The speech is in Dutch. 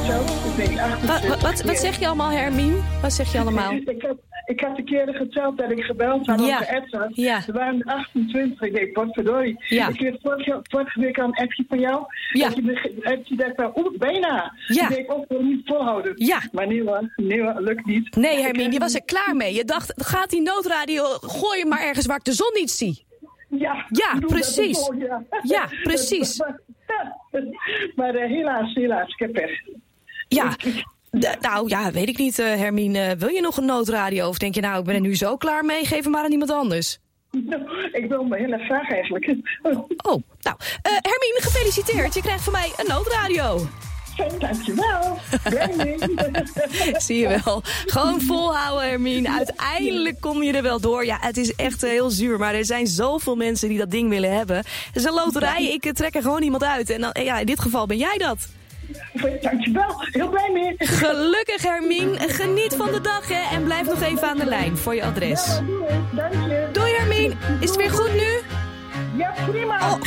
geteld. Ik denk 28. Wat zeg je allemaal, Hermine? Wat zeg je allemaal? Ik had de keren geteld dat ik gebeld had op de app zat. Ja. Er waren 28. Ik denk, potverdorie. Ja. Ik kreeg vorige week al een appje van jou. Ja. Je dacht wel, bijna. Ja. Ik denk, ik wil niet volhouden. Ja. Maar nee hoor, lukt niet. Nee, Hermine, je was er klaar mee. Je dacht, gaat die noodradio, gooi hem maar ergens waar ik de zon niet zie. Ja, precies. Dat ja. Ja, precies. Maar helaas, ik heb pech. Ja. Nou ja, weet ik niet, Hermine. Wil je nog een noodradio? Of denk je, nou, ik ben er nu zo klaar mee, geef hem maar aan iemand anders? Ik wil me heel erg graag eigenlijk. Oh, nou, Hermine, gefeliciteerd. Je krijgt van mij een noodradio. Dankjewel. Zie je wel. Gewoon volhouden, Hermine. Uiteindelijk kom je er wel door. Ja, het is echt heel zuur, maar er zijn zoveel mensen die dat ding willen hebben. Het is een loterij, ik trek er gewoon iemand uit. En dan, ja, in dit geval ben jij dat. Dankjewel, heel blij mee. Gelukkig, Hermine. Geniet van de dag, hè. En blijf nog even aan de lijn voor je adres. Ja, dank je. Doei, Hermine. Is het weer goed nu? Ja, prima.